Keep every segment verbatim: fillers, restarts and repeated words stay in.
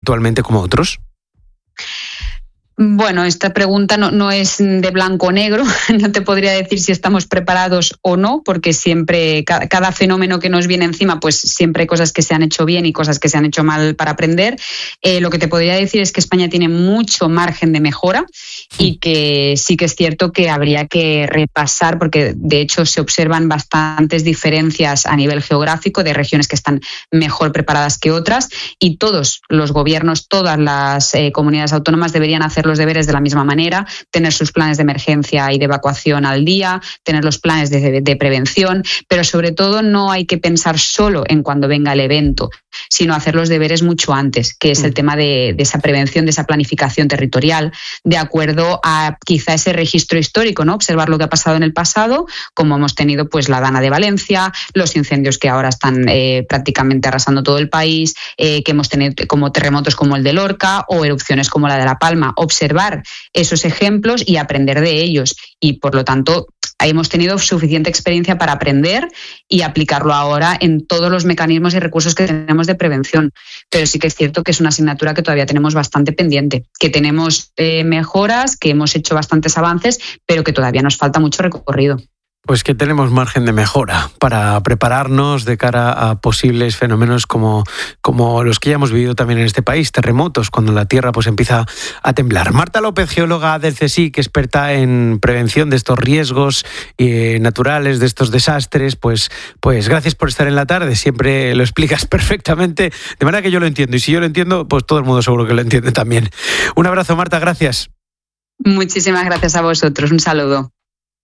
actualmente como otros? Bueno, esta pregunta no, no es de blanco o negro, no te podría decir si estamos preparados o no, porque siempre, cada, cada fenómeno que nos viene encima, pues siempre hay cosas que se han hecho bien y cosas que se han hecho mal para aprender. Eh, lo que te podría decir es que España tiene mucho margen de mejora y que sí que es cierto que habría que repasar, porque de hecho se observan bastantes diferencias a nivel geográfico de regiones que están mejor preparadas que otras, y todos los gobiernos, todas las eh, comunidades autónomas deberían hacer los deberes de la misma manera, tener sus planes de emergencia y de evacuación al día, tener los planes de, de prevención, pero sobre todo no hay que pensar solo en cuando venga el evento, sino hacer los deberes mucho antes, que es el tema de, de esa prevención, de esa planificación territorial, de acuerdo a quizá ese registro histórico, ¿no? Observar lo que ha pasado en el pasado, como hemos tenido pues la Dana de Valencia, los incendios que ahora están eh, prácticamente arrasando todo el país, eh, que hemos tenido como terremotos como el de Lorca o erupciones como la de La Palma. Observar esos ejemplos y aprender de ellos, y por lo tanto hemos tenido suficiente experiencia para aprender y aplicarlo ahora en todos los mecanismos y recursos que tenemos de prevención. Pero sí que es cierto que es una asignatura que todavía tenemos bastante pendiente, que tenemos eh, mejoras, que hemos hecho bastantes avances, pero que todavía nos falta mucho recorrido. Pues que tenemos margen de mejora para prepararnos de cara a posibles fenómenos como, como los que ya hemos vivido también en este país, terremotos, cuando la tierra pues empieza a temblar. Marta López, geóloga del CSIC, experta en prevención de estos riesgos eh, naturales, de estos desastres, pues, pues gracias por estar en la tarde, siempre lo explicas perfectamente, de manera que yo lo entiendo, y si yo lo entiendo, pues todo el mundo seguro que lo entiende también. Un abrazo, Marta, gracias. Muchísimas gracias a vosotros, un saludo.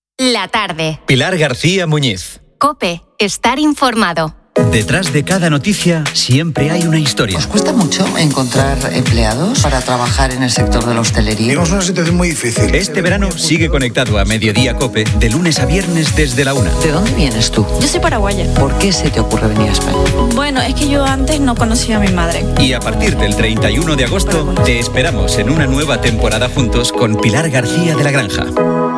La tarde. Pilar García Muñiz. COPE. Estar informado. Detrás de cada noticia siempre hay una historia. ¿Os cuesta mucho encontrar empleados para trabajar en el sector de la hostelería? Tenemos una situación muy difícil. Este verano sigue conectado a Mediodía COPE de lunes a viernes desde la una. ¿De dónde vienes tú? Yo soy paraguaya. ¿Por qué se te ocurre venir a España? Bueno, es que yo antes no conocía a mi madre. Y a partir del treinta y uno de agosto te esperamos en una nueva temporada juntos con Pilar García de la Granja.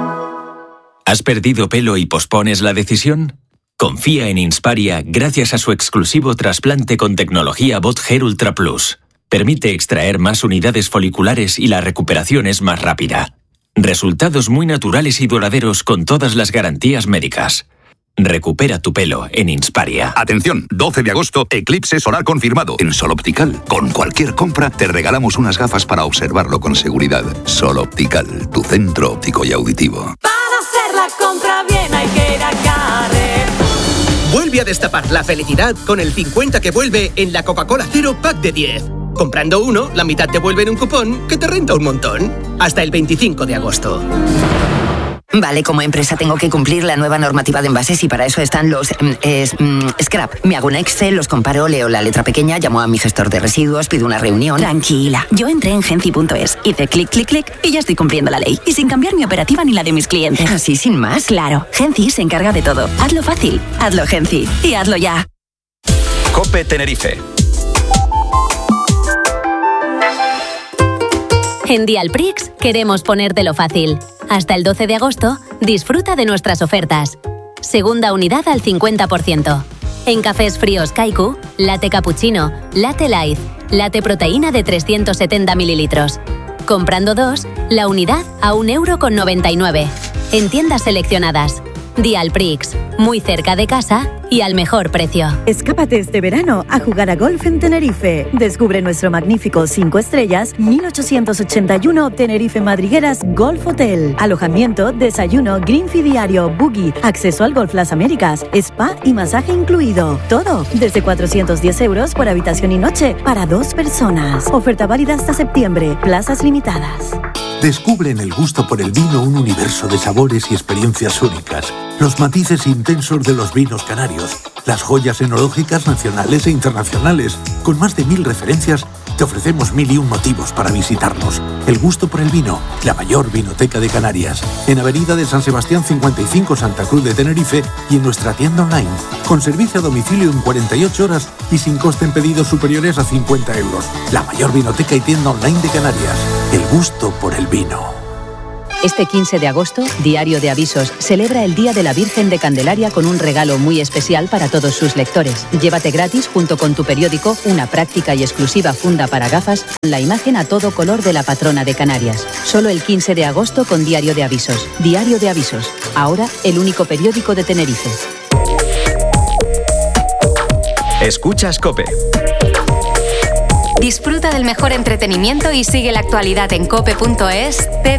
¿Has perdido pelo y pospones la decisión? Confía en Insparia gracias a su exclusivo trasplante con tecnología Bot Hair Ultra Plus. Permite extraer más unidades foliculares y la recuperación es más rápida. Resultados muy naturales y duraderos con todas las garantías médicas. Recupera tu pelo en Insparia. Atención, doce de agosto, eclipse solar confirmado en Sol Optical. Con cualquier compra te regalamos unas gafas para observarlo con seguridad. Sol Optical, tu centro óptico y auditivo. Para hacer la compra bien hay que ir a Carrefour. Vuelve a destapar la felicidad con el cincuenta que vuelve en la Coca-Cola Cero Pack de diez. Comprando uno, la mitad te vuelve en un cupón que te renta un montón. Hasta el veinticinco de agosto. Vale, como empresa tengo que cumplir la nueva normativa de envases y para eso están los eh, scrap. Me hago un Excel, los comparo, leo la letra pequeña, llamo a mi gestor de residuos, pido una reunión. Tranquila, yo entré en Genci punto es, hice clic, clic, clic y ya estoy cumpliendo la ley. Y sin cambiar mi operativa ni la de mis clientes. ¿Así sin más? Claro, Genci se encarga de todo. Hazlo fácil, hazlo Genci y hazlo ya. COPE Tenerife. En Dialprix queremos ponértelo fácil. Hasta el doce de agosto, disfruta de nuestras ofertas. Segunda unidad al cincuenta por ciento. En cafés fríos Kaiku, latte cappuccino, latte light, latte proteína de trescientos setenta mililitros. Comprando dos, la unidad a un euro con noventa y nueve. En tiendas seleccionadas. Dialprix, muy cerca de casa y al mejor precio. Escápate este verano a jugar a golf en Tenerife. Descubre nuestro magnífico cinco estrellas mil ochocientos ochenta y uno Tenerife Madrigueras Golf Hotel. Alojamiento, desayuno, green fee diario, buggy, acceso al Golf Las Américas, spa y masaje incluido. Todo desde cuatrocientos diez euros por habitación y noche para dos personas. Oferta válida hasta septiembre. Plazas limitadas. Descubre en el gusto por el vino un universo de sabores y experiencias únicas. Los matices intensos de los vinos canarios, las joyas enológicas nacionales e internacionales. Con más de mil referencias, te ofrecemos mil y un motivos para visitarnos. El gusto por el vino, la mayor vinoteca de Canarias. En Avenida de San Sebastián cincuenta y cinco, Santa Cruz de Tenerife, y en nuestra tienda online. Con servicio a domicilio en cuarenta y ocho horas y sin coste en pedidos superiores a cincuenta euros. La mayor vinoteca y tienda online de Canarias. El gusto por el vino. Este quince de agosto, Diario de Avisos celebra el Día de la Virgen de Candelaria con un regalo muy especial para todos sus lectores. Llévate gratis, junto con tu periódico, una práctica y exclusiva funda para gafas, con la imagen a todo color de la patrona de Canarias. Solo el quince de agosto con Diario de Avisos. Diario de Avisos. Ahora, el único periódico de Tenerife. Escuchas COPE. Disfruta del mejor entretenimiento y sigue la actualidad en cope punto es.